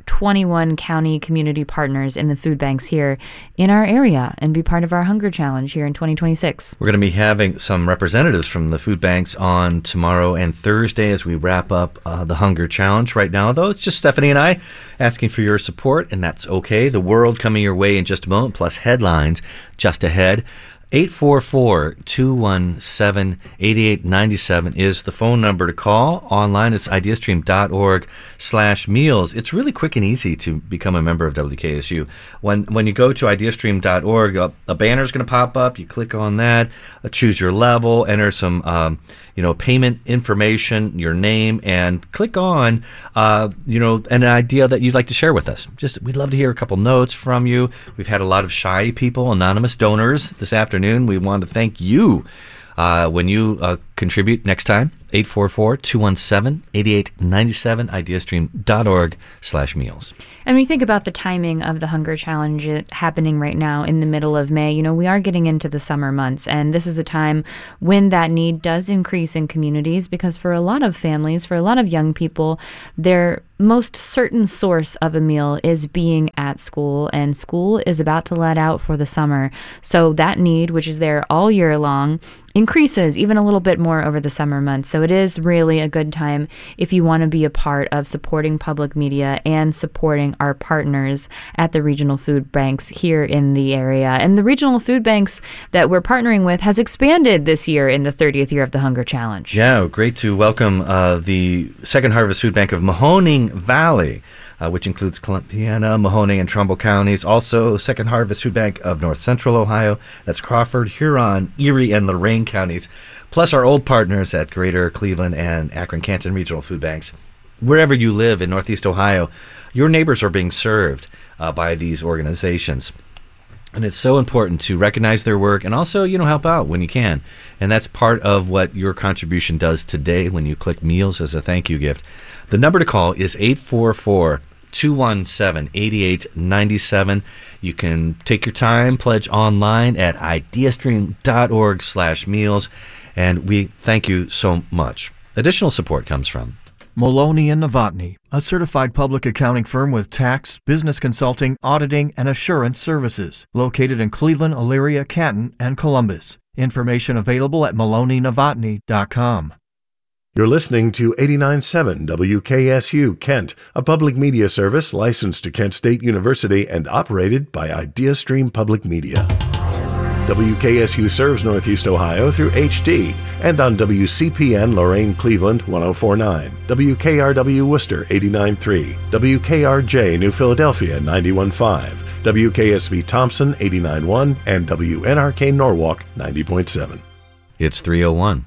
twenty-one county community partners in the food banks here in our area and be part of our hunger challenge here in twenty twenty-six. We're going to be having some representatives from the food banks on tomorrow and Thursday as we wrap up uh, the hunger challenge. Right now, though, it's just Stephanie and I asking for your support, and that's okay. The world coming your way in just a moment, plus headlines just ahead. eight four four, two one seven, eight eight nine seven is the phone number to call. Online, it's ideastream.org slash meals. It's really quick and easy to become a member of W K S U. When when you go to ideastream dot org, a, a banner is going to pop up. You click on that, uh, choose your level, enter some um, you know payment information, your name, and click on uh, you know an idea that you'd like to share with us. Just we'd love to hear a couple notes from you. We've had a lot of shy people, anonymous donors this afternoon. We want to thank you uh, when you uh, contribute next time. eight four four, two one seven, eight eight nine seven, ideastream.org slash meals. And when you think about the timing of the Hunger Challenge happening right now in the middle of May, you know, we are getting into the summer months, and this is a time when that need does increase in communities because for a lot of families, for a lot of young people, their most certain source of a meal is being at school, and school is about to let out for the summer. So that need, which is there all year long, increases even a little bit more over the summer months. So it is really a good time if you want to be a part of supporting public media and supporting our partners at the regional food banks here in the area. And the regional food banks that we're partnering with has expanded this year in the thirtieth year of the Hunger Challenge. Yeah, great to welcome uh, the Second Harvest Food Bank of Mahoning Valley, uh, which includes Columbiana, Mahoning, and Trumbull counties. Also, Second Harvest Food Bank of North Central Ohio. That's Crawford, Huron, Erie, and Lorain counties. Plus our old partners at Greater Cleveland and Akron-Canton Regional Food Banks. Wherever you live in Northeast Ohio, your neighbors are being served uh, by these organizations. And it's so important to recognize their work and also, you know, help out when you can. And that's part of what your contribution does today when you click meals as a thank you gift. The number to call is eight four four, two one seven, eight eight nine seven. You can take your time, pledge online at ideastream.org slash meals. And we thank you so much. Additional support comes from Maloney and Novotny, a certified public accounting firm with tax, business consulting, auditing, and assurance services, located in Cleveland, Elyria, Canton, and Columbus. Information available at maloney novotny dot com. You're listening to eighty-nine point seven W K S U Kent, a public media service licensed to Kent State University and operated by IdeaStream Public Media. W K S U serves Northeast Ohio through H D and on W C P N Lorain Cleveland one oh four point nine, W K R W Worcester eighty-nine point three, W K R J New Philadelphia ninety-one point five, W K S V Thompson eighty-nine point one, and W N R K Norwalk ninety point seven. It's three oh one.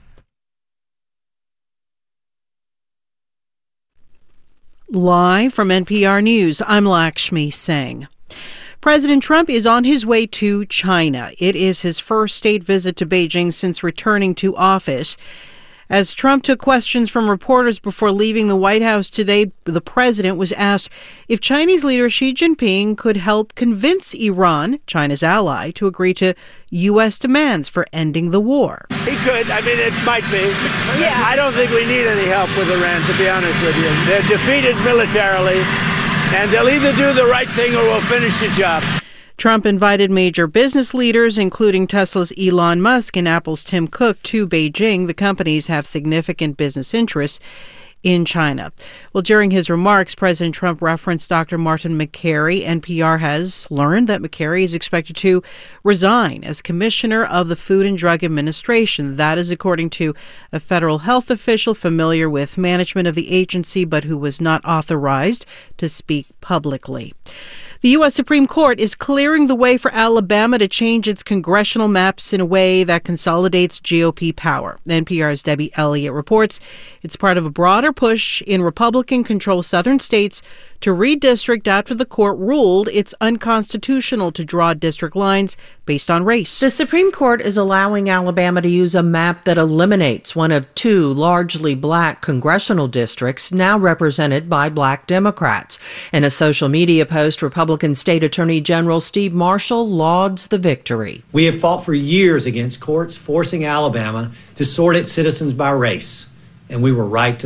Live from N P R News, I'm Lakshmi Singh. President Trump is on his way to China. It is his first state visit to Beijing since returning to office. As Trump took questions from reporters before leaving the White House today, the president was asked if Chinese leader Xi Jinping could help convince Iran, China's ally, to agree to U S demands for ending the war. He could. I mean, it might be. Yeah. I don't think we need any help with Iran, to be honest with you. They're defeated militarily, and they'll either do the right thing or we'll finish the job. Trump invited major business leaders, including Tesla's Elon Musk and Apple's Tim Cook, to Beijing. The companies have significant business interests in China. Well, during his remarks, President Trump referenced Doctor Martin Makary. N P R has learned that Makary is expected to resign as commissioner of the Food and Drug Administration. That is according to a federal health official familiar with management of the agency, but who was not authorized to speak publicly. The U S Supreme Court is clearing the way for Alabama to change its congressional maps in a way that consolidates G O P power. N P R's Debbie Elliott reports it's part of a broader push in Republican-controlled southern states to redistrict after the court ruled it's unconstitutional to draw district lines based on race. The Supreme Court is allowing Alabama to use a map that eliminates one of two largely black congressional districts now represented by black Democrats. In a social media post, Republican State Attorney General Steve Marshall lauds the victory. We have fought for years against courts forcing Alabama to sort its citizens by race, and we were right to fight.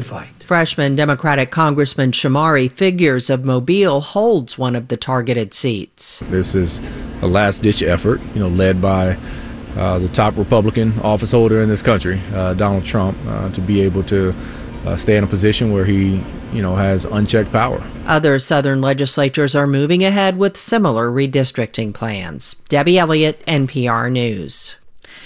Freshman Democratic Congressman Shamari Figures of Mobile holds one of the targeted seats. This is a last-ditch effort, you know, led by uh, the top Republican office holder in this country, uh, Donald Trump, uh, to be able to uh, stay in a position where he, you know, has unchecked power. Other Southern legislatures are moving ahead with similar redistricting plans. Debbie Elliott, N P R News.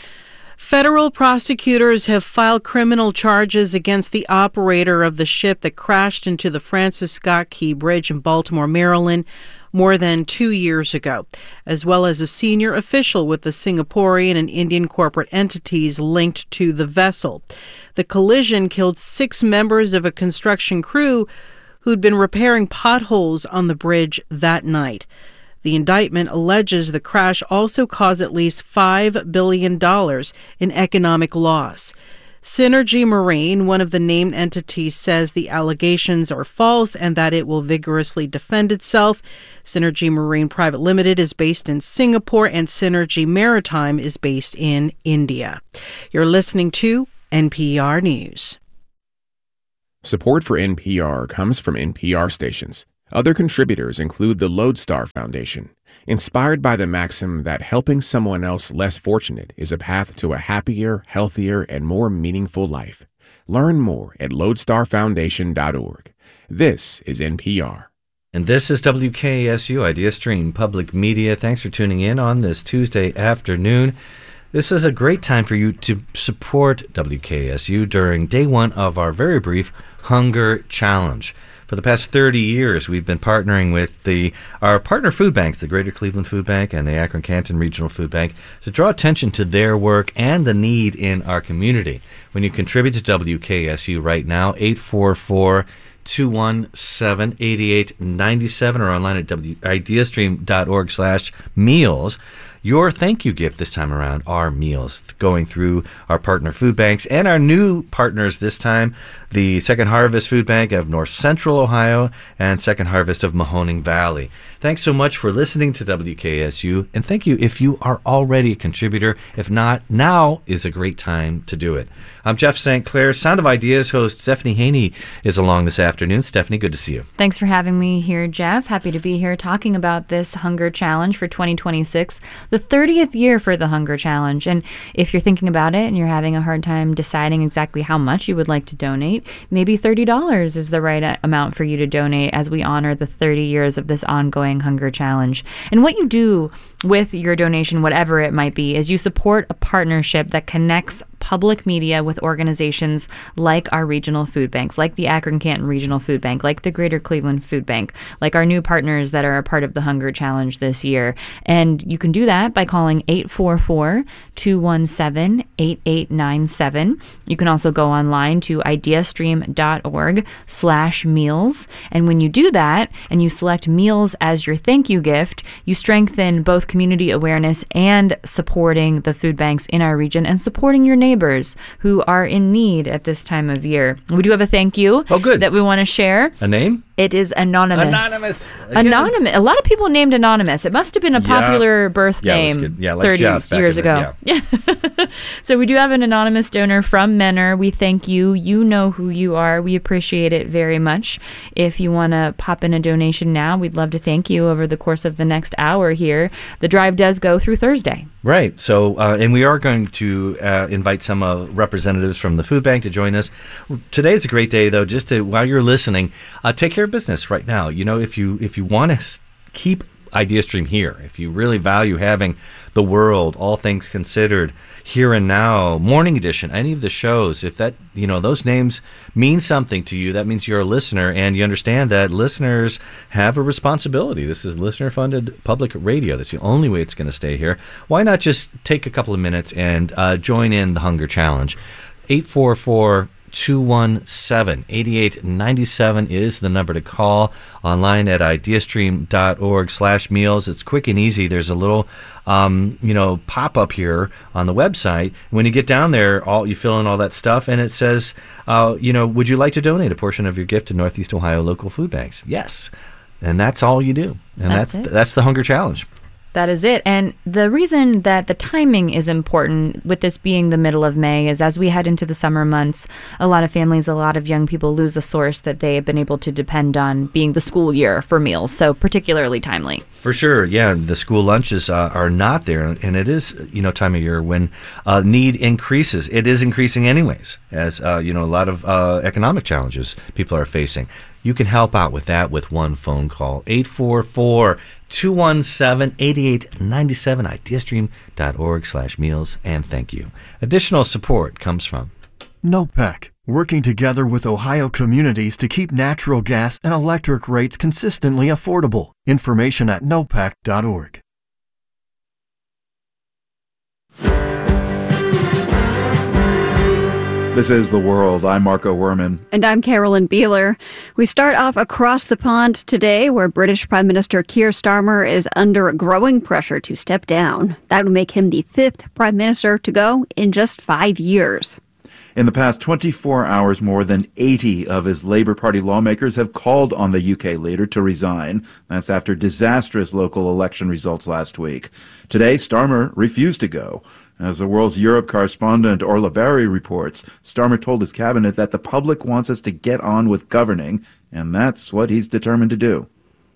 Federal prosecutors have filed criminal charges against the operator of the ship that crashed into the Francis Scott Key Bridge in Baltimore, Maryland, more than two years ago, as well as a senior official with the Singaporean and Indian corporate entities linked to the vessel. The collision killed six members of a construction crew who'd been repairing potholes on the bridge that night. The indictment alleges the crash also caused at least five billion dollars in economic loss. Synergy Marine, one of the named entities, says the allegations are false and that it will vigorously defend itself. Synergy Marine Private Limited is based in Singapore and Synergy Maritime is based in India. You're listening to N P R News. Support for N P R comes from N P R stations. Other contributors include the Lodestar Foundation, inspired by the maxim that helping someone else less fortunate is a path to a happier, healthier, and more meaningful life. Learn more at lodestar foundation dot org. This is N P R. And this is W K S U, Idea Stream Public Media. Thanks for tuning in on this Tuesday afternoon. This is a great time for you to support W K S U during day one of our very brief Hunger Challenge. For the past thirty years, we've been partnering with the our partner food banks, the Greater Cleveland Food Bank and the Akron Canton Regional Food Bank, to draw attention to their work and the need in our community. When you contribute to W K S U right now, eight four four, two one seven, eight eight nine seven or online at ideastream dot org slash meals. Your thank you gift this time around are meals, going through our partner food banks and our new partners this time, the Second Harvest Food Bank of North Central Ohio and Second Harvest of Mahoning Valley. Thanks so much for listening to W K S U, and thank you if you are already a contributor. If not, now is a great time to do it. I'm Jeff Saint Clair. Sound of Ideas host Stephanie Haney is along this afternoon. Stephanie, good to see you. Thanks for having me here, Jeff. Happy to be here talking about this Hunger Challenge for twenty twenty-six, the thirtieth year for the Hunger Challenge. And if you're thinking about it and you're having a hard time deciding exactly how much you would like to donate, maybe thirty dollars is the right amount for you to donate as we honor the thirty years of this ongoing Hunger Challenge. And what you do with your donation, whatever it might be, is you support a partnership that connects public media with organizations like our regional food banks, like the Akron Canton Regional Food Bank, like the Greater Cleveland Food Bank, like our new partners that are a part of the Hunger Challenge this year. And you can do that by calling eight four four, two one seven, eight eight nine seven. You can also go online to ideastream dot org slash meals. And when you do that and you select meals as your thank you gift, you strengthen both community awareness and supporting the food banks in our region and supporting your neighbors who are in need at this time of year. We do have a thank you oh, good. that we want to share. A name? It is Anonymous. Anonymous. Again. Anonymous. A lot of people named Anonymous. It must have been a popular yeah. birth yeah, name yeah, like thirty Jeff years ago. Yeah. So we do have an anonymous donor from Menor. We thank you. You know who you are. We appreciate it very much. If you want to pop in a donation now, we'd love to thank you over the course of the next hour here. The drive does go through Thursday. Right. So, uh, and we are going to uh, invite some uh, representatives from the food bank to join us. Today's a great day, though, just to, while you're listening, uh, take care of business right now. You know, if you if you want to keep IdeaStream here, if you really value having the world, all things considered, here and now, Morning Edition, any of the shows, if that, you know, those names mean something to you, that means you're a listener and you understand that listeners have a responsibility. This is listener-funded public radio. That's the only way it's going to stay here. Why not just take a couple of minutes and uh, join in the Hunger Challenge? eight four four, two one seven, eight eight nine seven is the number to call. Online at ideastream dot org slash meals. It's quick and easy. There's a little um, you know, pop-up here on the website. When you get down there, all you fill in all that stuff, and it says, uh, you know, would you like to donate a portion of your gift to Northeast Ohio local food banks? Yes. And that's all you do. And That's that's it. that's the Hunger Challenge. That is it. And the reason that the timing is important with this being the middle of May is as we head into the summer months, a lot of families, a lot of young people lose a source that they have been able to depend on, being the school year for meals. So particularly timely. For sure. Yeah. The school lunches uh, are not there. And it is, you know, time of year when uh, need increases. It is increasing anyways, as, uh, you know, a lot of uh, economic challenges people are facing. You can help out with that with one phone call, eight four four, two one seven, eight eight nine seven, ideastream.org slash meals, and thank you. Additional support comes from NOPEC, working together with Ohio communities to keep natural gas and electric rates consistently affordable. Information at nopec dot org. This is The World. I'm Marco Werman. And I'm Carolyn Beeler. We start off across the pond today, where British Prime Minister Keir Starmer is under growing pressure to step down. That would make him the fifth Prime Minister to go in just five years. In the past twenty-four hours, more than eighty of his Labour Party lawmakers have called on the U K leader to resign. That's after disastrous local election results last week. Today, Starmer refused to go. As the World's Europe correspondent Orla Barry reports, Starmer told his cabinet that the public wants us to get on with governing, and that's what he's determined to do.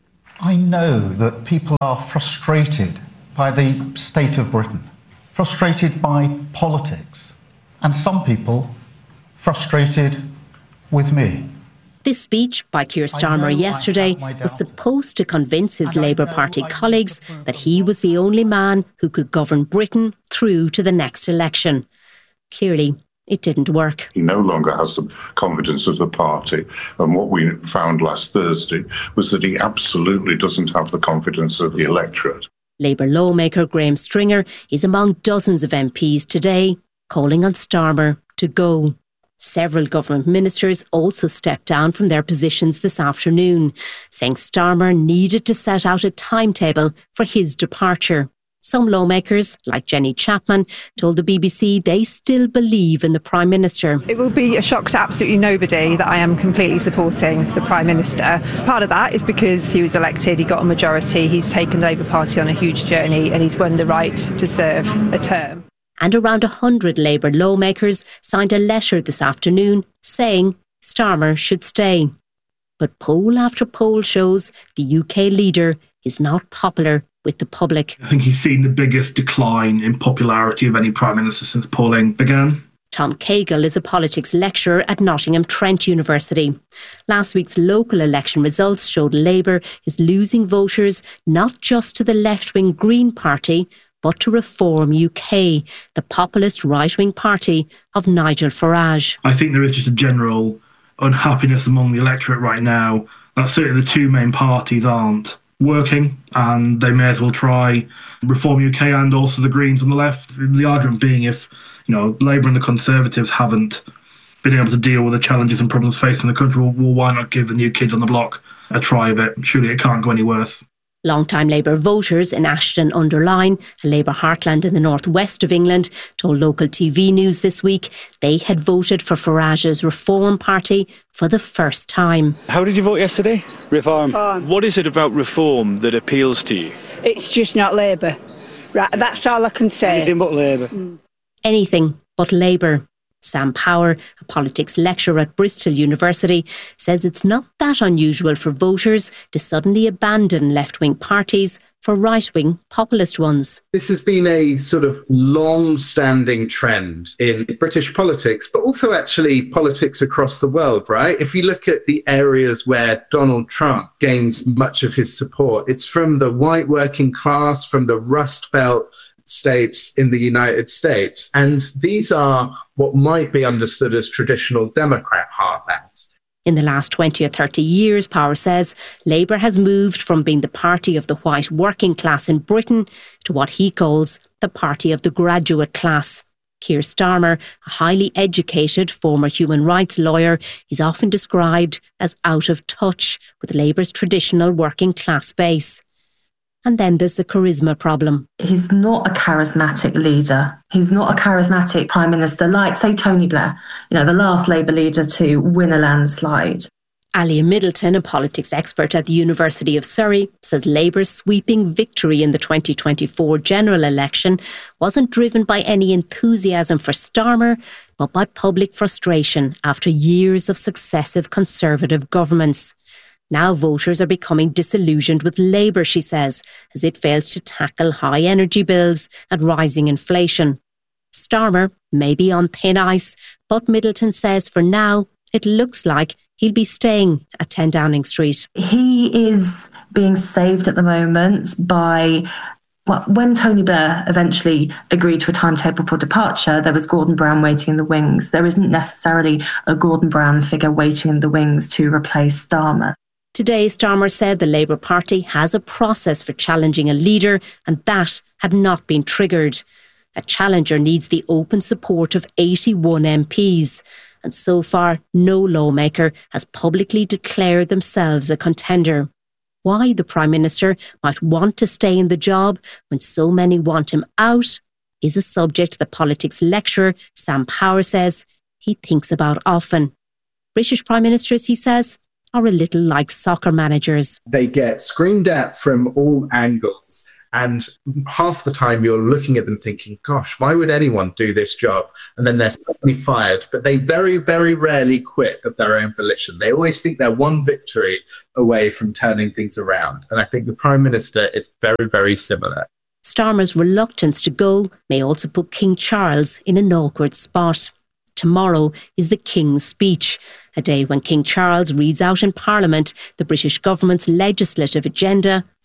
I know that people are frustrated by the state of Britain, frustrated by politics, and some people frustrated with me. This speech by Keir Starmer yesterday was supposed to convince his Labour Party colleagues that he was the only man who could govern Britain through to the next election. Clearly, it didn't work. He no longer has the confidence of the party. And what we found last Thursday was that he absolutely doesn't have the confidence of the electorate. Labour lawmaker Graham Stringer is among dozens of M Ps today calling on Starmer to go. Several government ministers also stepped down from their positions this afternoon, saying Starmer needed to set out a timetable for his departure. Some lawmakers, like Jenny Chapman, told the B B C they still believe in the Prime Minister. It will be a shock to absolutely nobody that I am completely supporting the Prime Minister. Part of that is because he was elected, he got a majority, he's taken the Labour Party on a huge journey and he's won the right to serve a term. And around one hundred Labour lawmakers signed a letter this afternoon saying Starmer should stay. But poll after poll shows the U K leader is not popular with the public. I think he's seen the biggest decline in popularity of any Prime Minister since polling began. Tom Cagle is a politics lecturer at Nottingham Trent University. Last week's local election results showed Labour is losing voters not just to the left-wing Green Party, but to Reform U K, the populist right-wing party of Nigel Farage. I think there is just a general unhappiness among the electorate right now that certainly the two main parties aren't working, and they may as well try Reform U K and also the Greens on the left. The argument being, if you know Labour and the Conservatives haven't been able to deal with the challenges and problems facing the country, well, well why not give the new kids on the block a try of it? Surely it can't go any worse. Long-time Labour voters in Ashton-under-Lyne, a Labour heartland in the northwest of England, told local T V news this week they had voted for Farage's Reform Party for the first time. How did you vote yesterday? Reform. Reform. What is it about Reform that appeals to you? It's just not Labour. Right, that's all I can say. Anything but Labour. Mm. Anything but Labour. Sam Power, a politics lecturer at Bristol University, says it's not that unusual for voters to suddenly abandon left-wing parties for right-wing populist ones. This has been a sort of long-standing trend in British politics, but also actually politics across the world, right? If you look at the areas where Donald Trump gains much of his support, it's from the white working class, from the Rust Belt states in the United States. And these are what might be understood as traditional Democrat heartlands. In the last twenty or thirty years, Power says, Labour has moved from being the party of the white working class in Britain to what he calls the party of the graduate class. Keir Starmer, a highly educated former human rights lawyer, is often described as out of touch with Labour's traditional working class base. And then there's the charisma problem. He's not a charismatic leader. He's not a charismatic prime minister like, say, Tony Blair, you know, the last Labour leader to win a landslide. Alia Middleton, a politics expert at the University of Surrey, says Labour's sweeping victory in the twenty twenty-four general election wasn't driven by any enthusiasm for Starmer, but by public frustration after years of successive Conservative governments. Now voters are becoming disillusioned with Labour, she says, as it fails to tackle high energy bills and rising inflation. Starmer may be on thin ice, but Middleton says for now it looks like he'll be staying at ten Downing Street. He is being saved at the moment by, well, when Tony Blair eventually agreed to a timetable for departure, there was Gordon Brown waiting in the wings. There isn't necessarily a Gordon Brown figure waiting in the wings to replace Starmer. Today, Starmer said the Labour Party has a process for challenging a leader, and that had not been triggered. A challenger needs the open support of eighty-one M Ps. And so far, no lawmaker has publicly declared themselves a contender. Why the Prime Minister might want to stay in the job when so many want him out is a subject the politics lecturer Sam Power says he thinks about often. British Prime Ministers, he says, are a little like soccer managers. They get screamed at from all angles. And half the time you're looking at them thinking, gosh, why would anyone do this job? And then they're suddenly fired. But they very, very rarely quit of their own volition. They always think they're one victory away from turning things around. And I think the Prime Minister is very, very similar. Starmer's reluctance to go may also put King Charles in an awkward spot. Tomorrow is the King's speech, a day when King Charles reads out in Parliament the British government's legislative agenda